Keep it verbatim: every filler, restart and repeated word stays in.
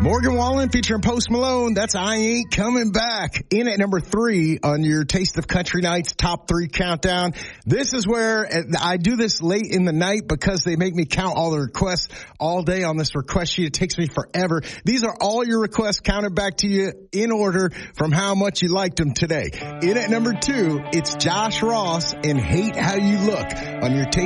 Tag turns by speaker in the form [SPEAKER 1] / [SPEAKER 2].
[SPEAKER 1] Morgan Wallen featuring Post Malone. That's I Ain't Coming Back. In at number three on your Taste of Country Nights top three countdown. This is where I do this late in the night because they make me count all the requests all day on this request sheet. It takes me forever. These are all your requests counted back to you in order from how much you liked them today. In at number two, it's Josh Ross and Hate How You Look on your Taste